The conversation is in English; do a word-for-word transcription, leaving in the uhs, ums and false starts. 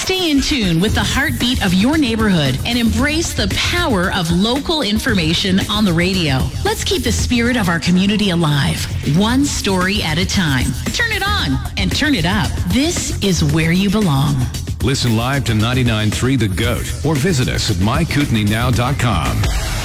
Stay in tune with the heartbeat of your neighborhood and embrace the power of local information on the radio. Let's keep the spirit of our community alive, one story at a time. Turn it on and turn it up. This is where you belong. Listen live to ninety-nine point three The Goat or visit us at my kootenai now dot com.